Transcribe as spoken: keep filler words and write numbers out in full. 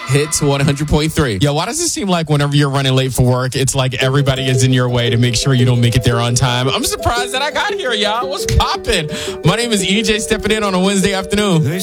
Hits one hundred point three. Yo, why does it seem like whenever you're running late for work, it's like everybody is in your way to make sure you don't make it there on time? I'm surprised that I got here, y'all. What's poppin'? My name is E J, stepping in on a Wednesday afternoon.